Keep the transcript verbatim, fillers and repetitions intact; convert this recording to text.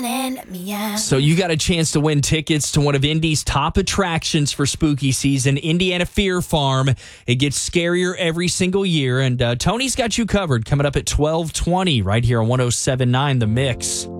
So you got a chance to win tickets to one of Indy's top attractions for spooky season, Indiana Fear Farm. It gets scarier every single year, and uh, Tony's got you covered coming up at twelve twenty right here on one oh seven point nine The Mix.